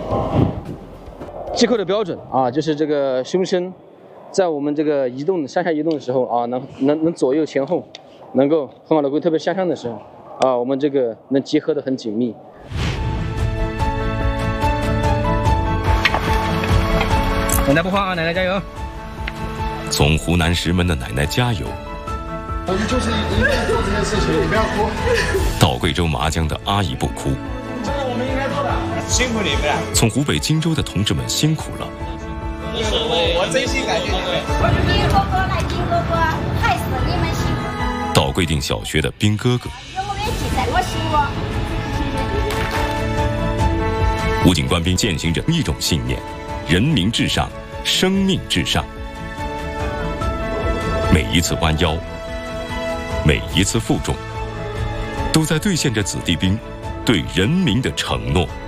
击扣的标准啊，就是这个胸身，在我们这个向下移动的时候啊，能左右前后，能够很好的特别向上的时候啊，我们这个能结合的很紧密。奶奶不慌啊，奶奶加油！ 从湖南石门的奶奶加油。 我们就是应该做这件事情，你不要哭。 到贵州麻江的阿姨不哭。 这是我们应该做的，辛苦你们了。 从湖北荆州的同志们辛苦了。 我真心感谢你们。 金哥哥来，金哥哥，还是你们辛苦。 到贵定小学的兵哥哥。 永远记在我心窝。 武警官兵践行着一种信念：人民至上，生命至上。每一次弯腰，每一次负重，都在兑现着子弟兵对人民的承诺。